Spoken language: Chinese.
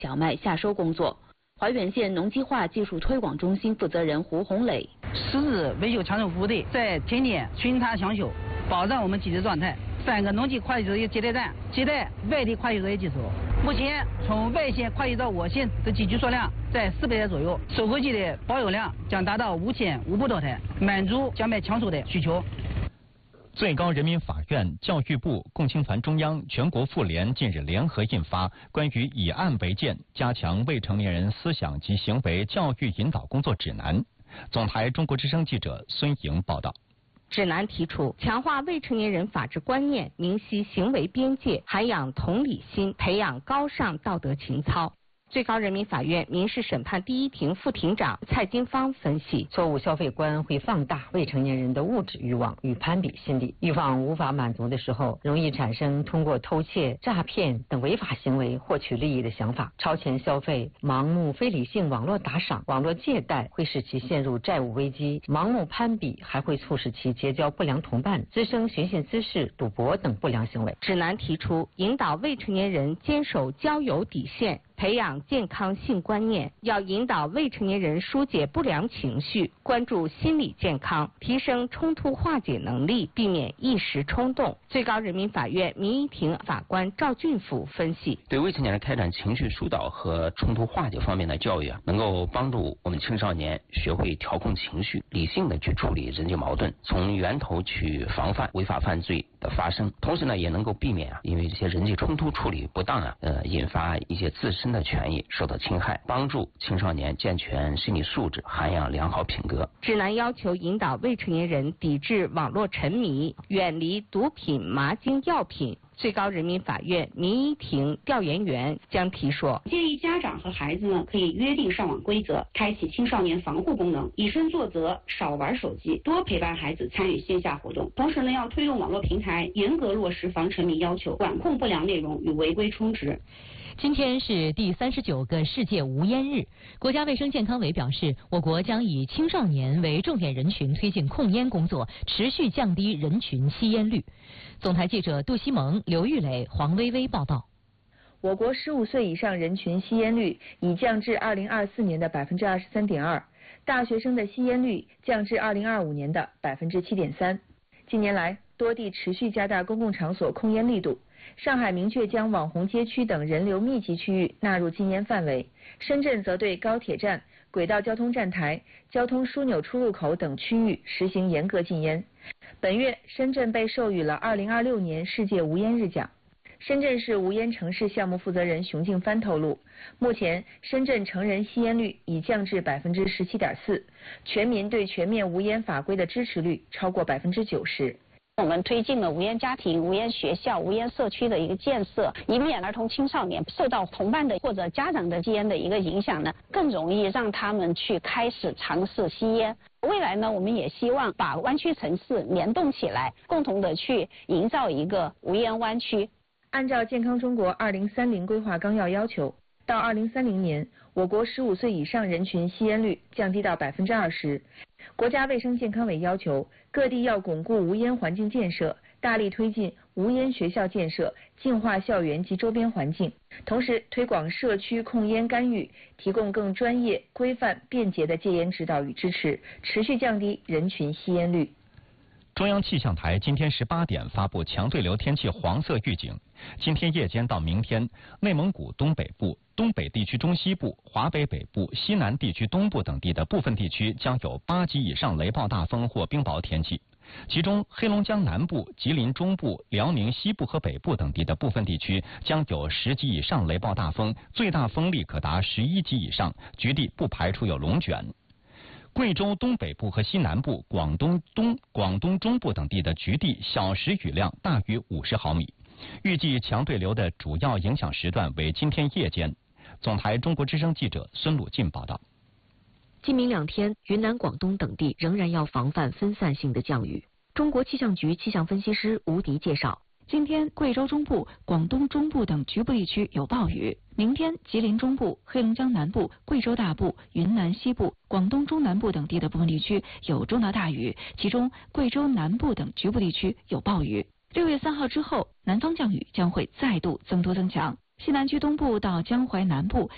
小麦夏收工作。怀远县农机化技术推广中心负责人胡红磊实质维修抢修服务队在天天巡查抢修，保障我们基地状态。3个农机跨区接待站接待外地跨区作业技术。目前从外县跨区到我县的机具数量在400台左右，收购机的保有量将达到5500多台，满足将卖抢收的需求。 最高人民法院、教育部、共青团中央、全国妇联近日联合印发《关于以案为鉴，加强未成年人思想及行为教育引导工作指南》。总台中国之声记者孙莹报道。 指南提出，强化未成年人法治观念，明晰行为边界，涵养同理心，培养高尚道德情操。最高人民法院民事审判第一庭副庭长蔡金芳分析， 错误消费观会放大未成年人的物质欲望与攀比心理，欲望无法满足的时候，容易产生通过偷窃、诈骗等违法行为获取利益的想法，超前消费、盲目非理性网络打赏、网络借贷会使其陷入债务危机，盲目攀比还会促使其结交不良同伴，滋生寻衅滋事、赌博等不良行为。 指南提出，引导未成年人坚守交友底线，培养健康性观念，要引导未成年人疏解不良情绪，关注心理健康，提升冲突化解能力，避免一时冲动。最高人民法院民一庭法官赵俊甫分析， 对未成年人开展情绪疏导和冲突化解方面的教育能够帮助我们青少年学会调控情绪，理性的去处理人际矛盾，从源头去防范违法犯罪的发生。同时呢，也能够避免因为这些人际冲突处理不当引发一些自身的权益受到侵害，帮助青少年健全心理素质，涵养良好品格。 指南要求引导未成年人抵制网络沉迷，远离毒品、麻精药品。最高人民法院民一庭调研员江提说， 建议家长和孩子呢可以约定上网规则，开启青少年防护功能，以身作则，少玩手机，多陪伴孩子参与线下活动。同时呢，要推动网络平台严格落实防沉迷要求，管控不良内容与违规充值。 今天是第39个世界无烟日，国家卫生健康委表示，我国将以青少年为重点人群推进控烟工作，持续降低人群吸烟率。总台记者杜西蒙、刘玉磊、黄薇薇报道。 我国15岁以上人群吸烟率已降至2024年的23.2%，大学生的吸烟率降至2025年的7.3%。近年来，多地持续加大公共场所控烟力度。上海明确将网红街区等人流密集区域纳入禁烟范围，深圳则对高铁站、轨道交通站台、交通枢纽出入口等区域实行严格禁烟。本月，深圳被授予了2026年世界无烟日奖。深圳市无烟城市项目负责人熊敬帆透露，目前深圳成人吸烟率已降至17.4%，全民对全面无烟法规的支持率超过90%。 我们推进了无烟家庭、无烟学校、无烟社区的一个建设，以免儿童青少年受到同伴的或者家长的吸烟的一个影响呢，更容易让他们去开始尝试吸烟。未来呢，我们也希望把湾区城市联动起来，共同的去营造一个无烟湾区。 按照健康中国2030规划纲要要求，到2030年，我国15岁以上人群吸烟率降低到20%。国家卫生健康委要求各地要巩固无烟环境建设，大力推进无烟学校建设，净化校园及周边环境，同时推广社区控烟干预，提供更专业、规范、便捷的戒烟指导与支持，持续降低人群吸烟率。 中央气象台今天18点发布强对流天气黄色预警。今天夜间到明天，内蒙古东北部、东北地区中西部、华北北部、西南地区东部等地的部分地区将有8级以上雷暴大风或冰雹天气。其中，黑龙江南部、吉林中部、辽宁西部和北部等地的部分地区将有10级以上雷暴大风，最大风力可达11级以上，局地不排除有龙卷。贵州东北部和西南部、广东中部等地的局地小时雨量大于50毫米。预计强对流的主要影响时段为今天夜间。总台中国之声记者孙鲁进报道。 今明2天，云南、广东等地仍然要防范分散性的降雨。中国气象局气象分析师吴迪介绍， 今天贵州中部、广东中部等局部地区有暴雨，明天吉林中部、黑龙江南部、贵州大部、云南西部、广东中南部等地的部分地区有中到大雨，其中贵州南部等局部地区有暴雨。6月3号之后，南方降雨将会再度增多增强。西南区东部到江淮南部